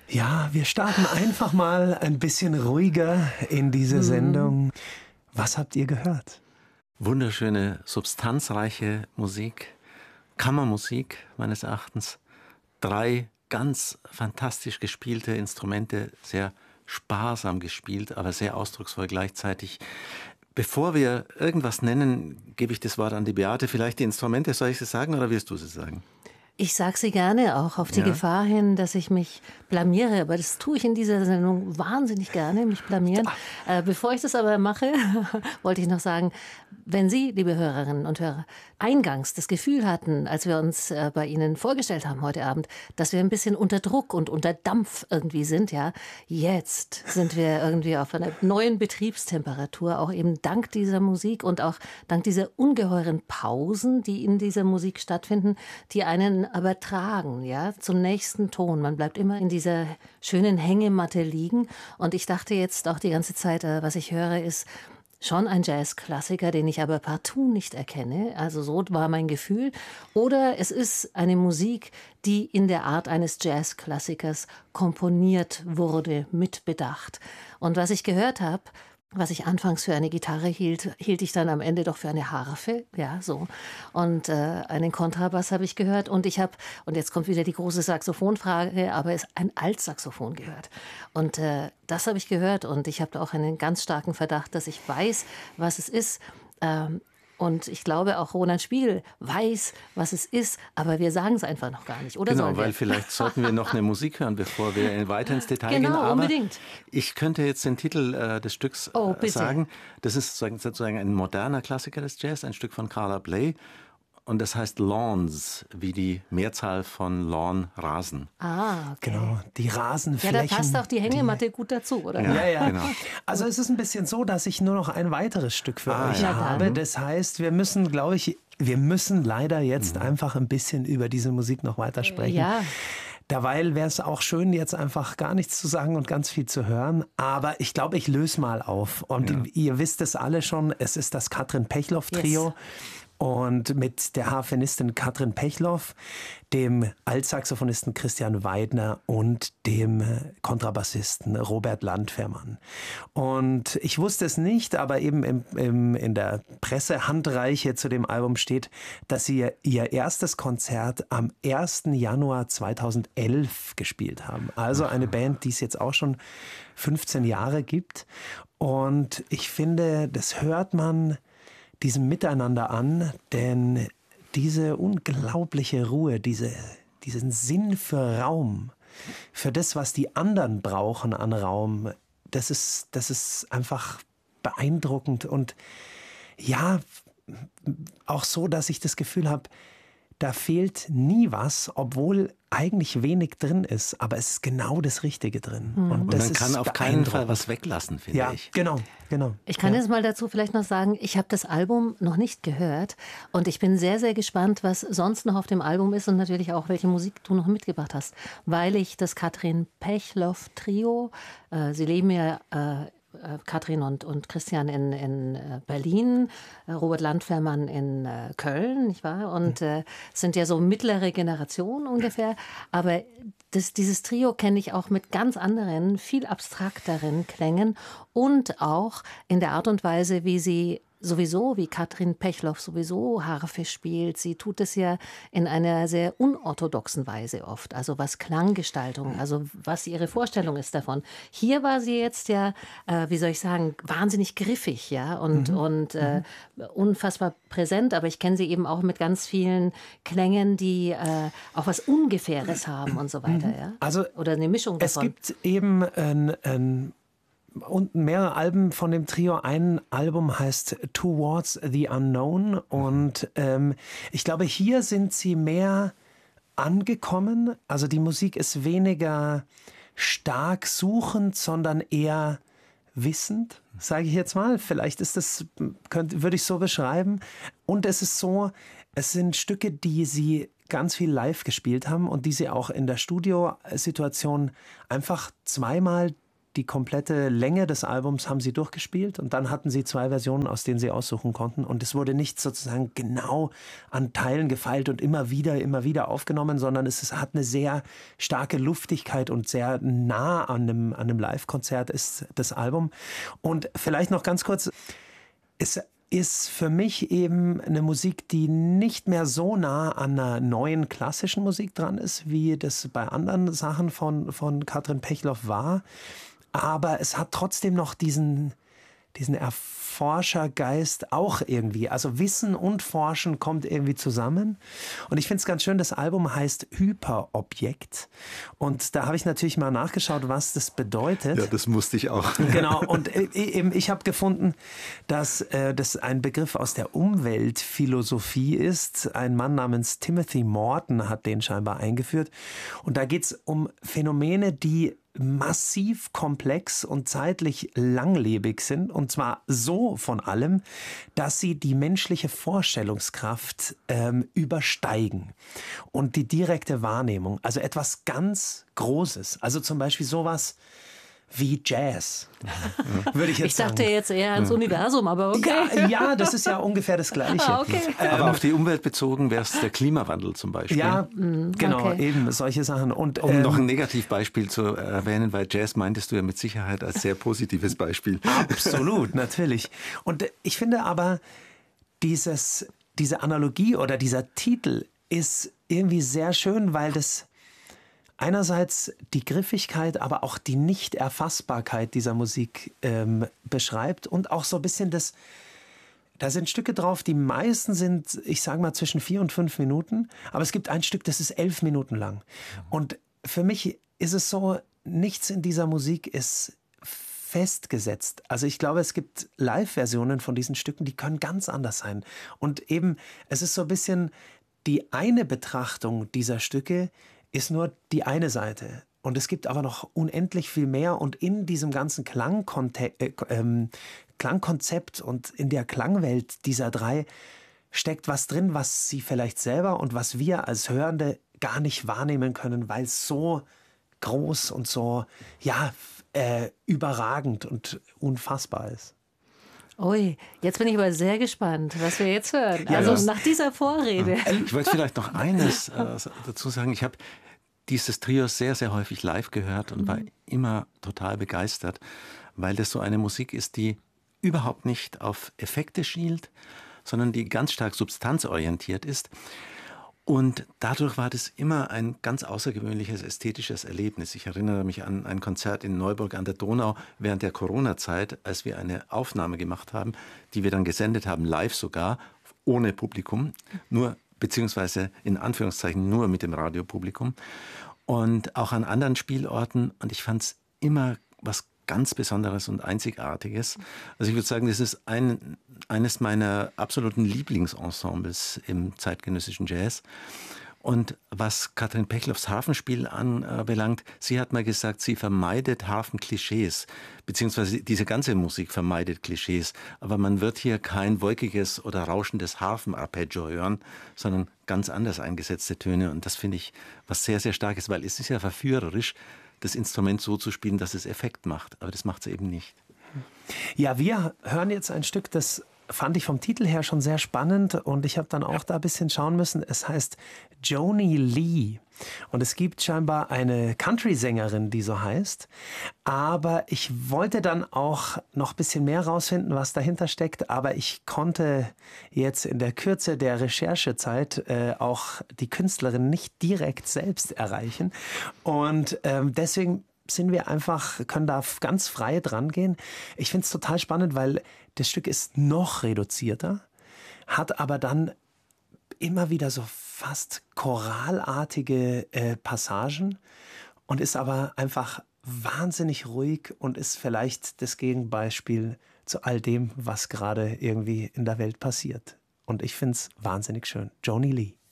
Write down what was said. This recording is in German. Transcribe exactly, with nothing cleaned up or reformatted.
Ja, wir starten einfach mal ein bisschen ruhiger in diese Mhm. Sendung. Was habt ihr gehört? Wunderschöne, substanzreiche Musik, Kammermusik meines Erachtens. Drei ganz fantastisch gespielte Instrumente, sehr sparsam gespielt, aber sehr ausdrucksvoll gleichzeitig. Bevor wir irgendwas nennen, gebe ich das Wort an die Beate. Vielleicht die Instrumente, soll ich sie sagen oder wirst du sie sagen? Ich sage sie gerne, auch auf die Ja. Gefahr hin, dass ich mich blamiere. Aber das tue ich in dieser Sendung wahnsinnig gerne, mich blamieren. Äh, bevor ich das aber mache, wollte ich noch sagen, wenn Sie, liebe Hörerinnen und Hörer, eingangs das Gefühl hatten, als wir uns äh, bei Ihnen vorgestellt haben heute Abend, dass wir ein bisschen unter Druck und unter Dampf irgendwie sind, ja, jetzt sind wir irgendwie auf einer neuen Betriebstemperatur, auch eben dank dieser Musik und auch dank dieser ungeheuren Pausen, die in dieser Musik stattfinden, die einen aber tragen, ja, zum nächsten Ton. Man bleibt immer in dieser schönen Hängematte liegen. Und ich dachte jetzt auch die ganze Zeit, äh, was ich höre, ist schon ein Jazzklassiker, den ich aber partout nicht erkenne. Also so war mein Gefühl. Oder es ist eine Musik, die in der Art eines Jazzklassikers komponiert wurde, mit Bedacht. Und was ich gehört habe, was ich anfangs für eine Gitarre hielt, hielt ich dann am Ende doch für eine Harfe, ja, so. Und äh, einen Kontrabass habe ich gehört und ich habe, und jetzt kommt wieder die große Saxophonfrage, aber es ein Altsaxophon gehört. Und äh, das habe ich gehört und ich habe da auch einen ganz starken Verdacht, dass ich weiß, was es ist. Ähm, Und ich glaube, auch Roland Spiegel weiß, was es ist, aber wir sagen es einfach noch gar nicht. Oder Genau, sollen wir? weil vielleicht sollten wir noch eine Musik hören, bevor wir weiter ins Detail Genau, gehen. Aber unbedingt. ich könnte jetzt den Titel äh, des Stücks Oh, äh, bitte. sagen. Das ist sozusagen, sozusagen ein moderner Klassiker des Jazz, ein Stück von Carla Bley. Und das heißt Lawns, wie die Mehrzahl von Lawn, Rasen. Ah, okay. Genau, die Ja, Rasenflächen. da passt auch die Hängematte gut dazu, oder? Ja, ja. Genau. Also es ist ein bisschen so, dass ich nur noch ein weiteres Stück für Ah, euch ja. habe. Ja, dann. Das heißt, wir müssen, glaube ich, wir müssen leider jetzt einfach ein bisschen über diese Musik noch weiter sprechen. Ja. Derweil wäre es auch schön, jetzt einfach gar nichts zu sagen und ganz viel zu hören. Aber ich glaube, ich löse mal auf. Und Ja. ihr wisst es alle schon, es ist das Katrin Pechloff-Trio. Yes. Und mit der Harfenistin Katrin Pechloff, dem Altsaxophonisten Christian Weidner und dem Kontrabassisten Robert Landwehrmann. Und ich wusste es nicht, aber eben im, im, in der Pressehandreiche zu dem Album steht, dass sie ihr erstes Konzert am ersten Januar zweitausendelf gespielt haben. Also eine Band, die es jetzt auch schon fünfzehn Jahre gibt. Und ich finde, das hört man diesem Miteinander an, denn diese unglaubliche Ruhe, diese, diesen Sinn für Raum, für das, was die anderen brauchen an Raum, das ist, das ist einfach beeindruckend und ja, auch so, dass ich das Gefühl habe, da fehlt nie was, obwohl eigentlich wenig drin ist, aber es ist genau das Richtige drin. Mhm. Und, Und das man ist kann auf keinen Fall beeindruckend. was weglassen, finde Ja, ich. genau, genau. Ich kann ja. jetzt mal dazu vielleicht noch sagen, ich habe das Album noch nicht gehört und ich bin sehr, sehr gespannt, was sonst noch auf dem Album ist und natürlich auch, welche Musik du noch mitgebracht hast, weil ich das Katrin Pechloff-Trio, äh, sie leben ja äh, Katrin und, und Christian in, in Berlin, Robert Landwehrmann in äh, Köln, nicht wahr? Und äh, sind ja so mittlere Generation ungefähr. Aber das, dieses Trio kenne ich auch mit ganz anderen, viel abstrakteren Klängen und auch in der Art und Weise, wie sie sowieso, wie Katrin Pechloff sowieso Harfe spielt. Sie tut es ja in einer sehr unorthodoxen Weise oft. Also was Klanggestaltung, also was ihre Vorstellung ist davon. Hier war sie jetzt ja, äh, wie soll ich sagen, wahnsinnig griffig, ja, und, mhm. und äh, unfassbar präsent. Aber ich kenne sie eben auch mit ganz vielen Klängen, die äh, auch was Ungefähres haben und so weiter, ja. Also oder eine Mischung davon. Es gibt eben ein, ein und mehrere Alben von dem Trio. Ein Album heißt Towards the Unknown und ähm, ich glaube, hier sind sie mehr angekommen. Also die Musik ist weniger stark suchend, sondern eher wissend, sage ich jetzt mal. Vielleicht ist das, könnte, würde ich so beschreiben. Und es ist so, es sind Stücke, die sie ganz viel live gespielt haben und die sie auch in der Studiosituation einfach zweimal die komplette Länge des Albums haben sie durchgespielt und dann hatten sie zwei Versionen, aus denen sie aussuchen konnten. Und es wurde nicht sozusagen genau an Teilen gefeilt und immer wieder, immer wieder aufgenommen, sondern es, es hat eine sehr starke Luftigkeit und sehr nah an einem, an einem Live-Konzert ist das Album. Und vielleicht noch ganz kurz, es ist für mich eben eine Musik, die nicht mehr so nah an einer neuen klassischen Musik dran ist, wie das bei anderen Sachen von, von Katrin Pechloff war. Aber es hat trotzdem noch diesen, diesen Erforschergeist auch irgendwie. Also Wissen und Forschen kommt irgendwie zusammen. Und ich finde es ganz schön, das Album heißt Hyperobjekt. Und da habe ich natürlich mal nachgeschaut, was das bedeutet. Ja, das musste ich auch. Genau, und eben ich habe gefunden, dass äh, das ein Begriff aus der Umweltphilosophie ist. Ein Mann namens Timothy Morton hat den scheinbar eingeführt. Und da geht es um Phänomene, die massiv komplex und zeitlich langlebig sind, und zwar so von allem, dass sie die menschliche Vorstellungskraft ähm, übersteigen und die direkte Wahrnehmung, also etwas ganz Großes, also zum Beispiel sowas wie Jazz, würde ich jetzt Ich dachte sagen. jetzt eher ans Universum, aber okay. Ja, ja, das ist ja ungefähr das Gleiche. Ah, okay. Aber auf die Umwelt bezogen wäre es der Klimawandel zum Beispiel. Ja, genau, okay. eben solche Sachen. Und, Um ähm, noch ein Negativbeispiel zu erwähnen, weil Jazz meintest du ja mit Sicherheit als sehr positives Beispiel. Absolut, natürlich. Und ich finde aber, dieses, diese Analogie oder dieser Titel ist irgendwie sehr schön, weil das einerseits die Griffigkeit, aber auch die Nicht-Erfassbarkeit dieser Musik ähm, beschreibt und auch so ein bisschen das, da sind Stücke drauf, die meisten sind, ich sage mal, zwischen vier und fünf Minuten, aber es gibt ein Stück, das ist elf Minuten lang. Und für mich ist es so, nichts in dieser Musik ist festgesetzt. Also ich glaube, es gibt Live-Versionen von diesen Stücken, die können ganz anders sein. Und eben, es ist so ein bisschen die eine Betrachtung dieser Stücke, ist nur die eine Seite. Und es gibt aber noch unendlich viel mehr. Und in diesem ganzen Klangkonte- äh, ähm, Klangkonzept und in der Klangwelt dieser drei steckt was drin, was sie vielleicht selber und was wir als Hörende gar nicht wahrnehmen können, weil es so groß und so ja, äh, überragend und unfassbar ist. Ui, jetzt bin ich aber sehr gespannt, was wir jetzt hören. Ja, also ja. nach dieser Vorrede. Ich wollte vielleicht noch eines äh, dazu sagen. Ich habe dieses Trio sehr, sehr häufig live gehört und war immer total begeistert, weil das so eine Musik ist, die überhaupt nicht auf Effekte schielt, sondern die ganz stark substanzorientiert ist. Und dadurch war das immer ein ganz außergewöhnliches ästhetisches Erlebnis. Ich erinnere mich an ein Konzert in Neuburg an der Donau während der Corona-Zeit, als wir eine Aufnahme gemacht haben, die wir dann gesendet haben, live sogar, ohne Publikum, nur beziehungsweise in Anführungszeichen nur mit dem Radiopublikum. Und auch an anderen Spielorten. Und ich fand es immer was ganz Besonderes und Einzigartiges. Also ich würde sagen, das ist ein, eines meiner absoluten Lieblingsensembles im zeitgenössischen Jazz. Und was Katrin Pechloffs Harfenspiel anbelangt, sie hat mal gesagt, sie vermeidet Harfenklischees, beziehungsweise diese ganze Musik vermeidet Klischees. Aber man wird hier kein wolkiges oder rauschendes Harfenarpeggio hören, sondern ganz anders eingesetzte Töne. Und das finde ich was sehr, sehr Starkes, weil es ist ja verführerisch, das Instrument so zu spielen, dass es Effekt macht. Aber das macht es eben nicht. Ja, wir hören jetzt ein Stück, das fand ich vom Titel her schon sehr spannend und ich habe dann auch da ein bisschen schauen müssen. Es heißt Joni Lee und es gibt scheinbar eine Country-Sängerin, die so heißt. Aber ich wollte dann auch noch ein bisschen mehr rausfinden, was dahinter steckt. Aber ich konnte jetzt in der Kürze der Recherchezeit äh, auch die Künstlerin nicht direkt selbst erreichen. Und ähm, deswegen sind wir einfach, können da ganz frei dran gehen. Ich finde es total spannend, weil das Stück ist noch reduzierter, hat aber dann immer wieder so fast choralartige äh, Passagen und ist aber einfach wahnsinnig ruhig und ist vielleicht das Gegenbeispiel zu all dem, was gerade irgendwie in der Welt passiert. Und ich finde es wahnsinnig schön. Joni Lee.